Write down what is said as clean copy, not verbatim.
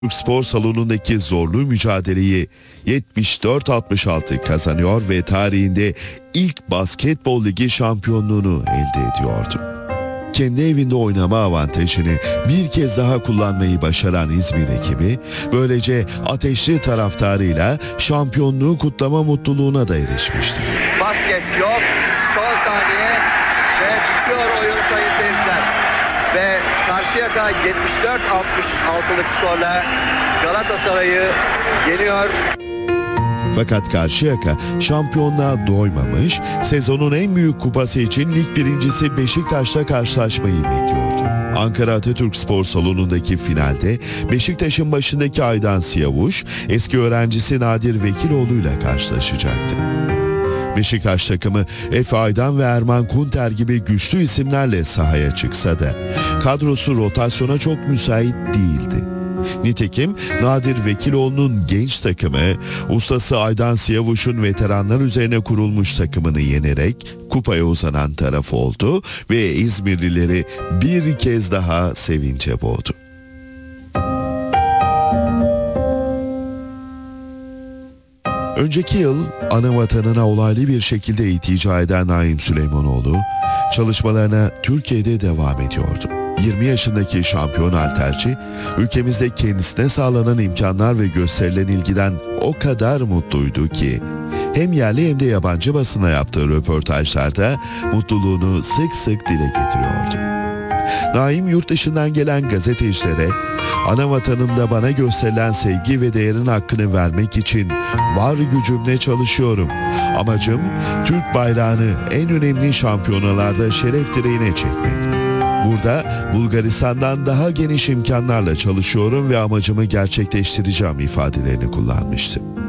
Türk Spor Salonu'ndaki zorlu mücadeleyi 74-66 kazanıyor ve tarihinde ilk basketbol ligi şampiyonluğunu elde ediyordu. Kendi evinde oynama avantajını bir kez daha kullanmayı başaran İzmir ekibi, böylece ateşli taraftarıyla şampiyonluğu kutlama mutluluğuna da erişmişti. Basket yok, son saniye ve bitiyor oyun sayın seyirciler. Ve Karşıyaka 74-66'lık skorla Galatasaray'ı yeniyor. Fakat Karşıyaka şampiyonluğa doymamış, sezonun en büyük kupası için lig birincisi Beşiktaş'la karşılaşmayı bekliyordu. Ankara Atatürk Spor Salonu'ndaki finalde Beşiktaş'ın başındaki Aydan Siyavuş, eski öğrencisi Nadir Vekiloğlu'yla karşılaşacaktı. Beşiktaş takımı Efe Aydan ve Erman Kunter gibi güçlü isimlerle sahaya çıksa da kadrosu rotasyona çok müsait değildi. Nitekim Nadir Vekiloğlu'nun genç takımı, ustası Aydan Siyavuş'un veteranlar üzerine kurulmuş takımını yenerek kupaya uzanan taraf oldu ve İzmirlileri bir kez daha sevince boğdu. Önceki yıl ana vatanına olaylı bir şekilde iltica eden Naim Süleymanoğlu, çalışmalarına Türkiye'de devam ediyordu. 20 yaşındaki şampiyon halterci, ülkemizde kendisine sağlanan imkanlar ve gösterilen ilgiden o kadar mutluydu ki, hem yerli hem de yabancı basına yaptığı röportajlarda mutluluğunu sık sık dile getiriyordu. Naim yurt dışından gelen gazetecilere, ana vatanımda bana gösterilen sevgi ve değerin hakkını vermek için var gücümle çalışıyorum. Amacım Türk bayrağını en önemli şampiyonalarda şeref direğine çekmek. Burada Bulgaristan'dan daha geniş imkanlarla çalışıyorum ve amacımı gerçekleştireceğim ifadelerini kullanmıştı.